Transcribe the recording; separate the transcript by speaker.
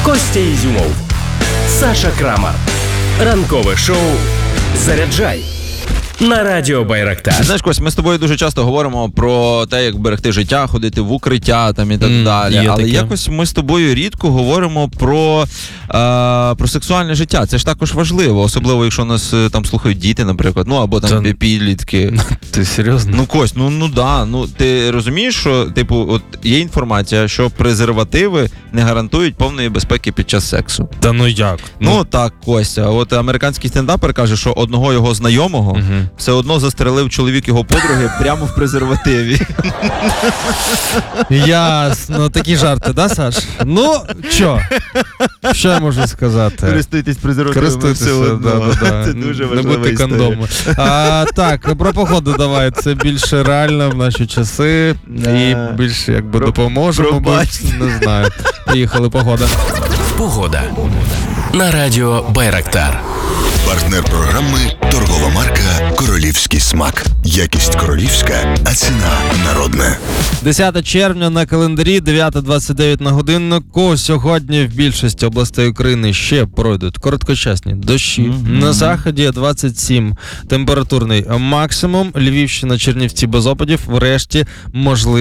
Speaker 1: Костя Ізюмов, Саша Крамар. Ранкове шоу «Заряджай» на радіо Байрактар.
Speaker 2: Знаєш, Кость, ми з тобою дуже часто говоримо про те, як берегти життя, ходити в укриття там і так далі. Але
Speaker 3: таке.
Speaker 2: якось ми з тобою рідко говоримо про сексуальне життя. Це ж також важливо, особливо якщо нас там слухають діти, наприклад, ну або там підлітки.
Speaker 3: Ти серйозно?
Speaker 2: Ну, Кость, ти розумієш, що типу, от є інформація, що презервативи не гарантують повної безпеки під час сексу.
Speaker 3: Та ну як?
Speaker 2: Ну так, Костя. От американський стендапер каже, що одного його знайомого все одно застрелив чоловік його подруги прямо в презервативі.
Speaker 3: Ясно, такі жарти, да, Саш? Ну, що я можу сказати?
Speaker 2: Користуйтесь презервативами все одно. Це дуже важлива
Speaker 3: Не бути
Speaker 2: історія.
Speaker 3: кондомом. Так, про погоду давай. Це більше реально в наші часи і більше якби допоможемо.
Speaker 2: Пробачте.
Speaker 3: Не знаю. Поїхали, погода.
Speaker 1: Погода на радіо Байрактар.
Speaker 4: Партнер програми – торгова марка «Королівський смак». Якість королівська, а ціна народна.
Speaker 3: 10 червня на календарі, 9:29 на годиннику. Сьогодні в більшості областей України ще пройдуть короткочасні дощі. На заході 27 температурний максимум. Львівщина, Чернівці без опадів. Врешті можливо